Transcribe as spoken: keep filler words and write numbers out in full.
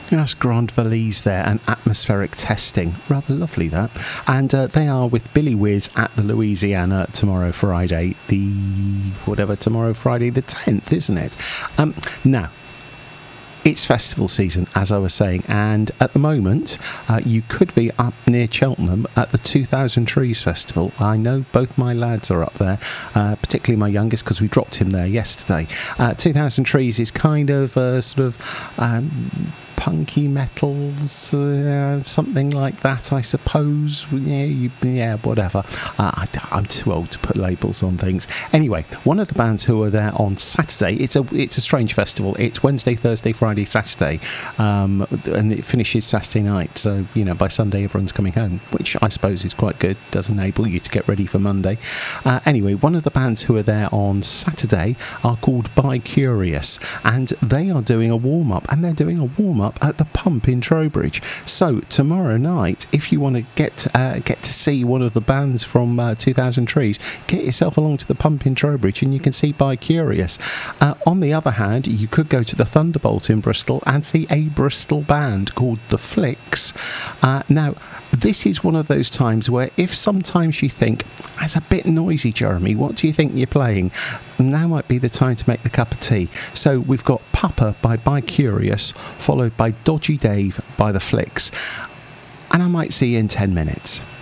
That's Grand Valise there, and Atmospheric Testing. Rather lovely, that. And uh, they are with Billy Wiz at the Louisiana tomorrow, Friday, the... whatever, tomorrow, Friday the tenth, isn't it? Um, now... It's festival season, as I was saying, and at the moment, uh, you could be up near Cheltenham at the two thousand Trees Festival. I know both my lads are up there, uh, particularly my youngest, because we dropped him there yesterday. Uh, two thousand Trees is kind of a sort of... Um, punky metals, uh, something like that, I suppose. Yeah, you, yeah whatever. Uh, I, I'm too old to put labels on things. Anyway, one of the bands who are there on Saturday, it's a it's a strange festival. It's Wednesday, Thursday, Friday, Saturday, um, and it finishes Saturday night. So, you know, by Sunday everyone's coming home, which I suppose is quite good. Does enable you to get ready for Monday. Uh, anyway, one of the bands who are there on Saturday are called Bi Curious, and they are doing a warm-up, and they're doing a warm-up at the Pump in Trowbridge. So tomorrow night, if you want to get uh, get to see one of the bands from uh, two thousand Trees, get yourself along to the Pump in Trowbridge and you can see Bi Curious. Uh, on the other hand, you could go to the Thunderbolt in Bristol and see a Bristol band called The Flicks. Uh, now, this is one of those times where if sometimes you think, it's a bit noisy, Jeremy, what do you think you're playing? Now might be the time to make the cup of tea. So we've got Papa by Bi Curious, followed by Dodgy Dave by The Flicks. And I might see you in ten minutes.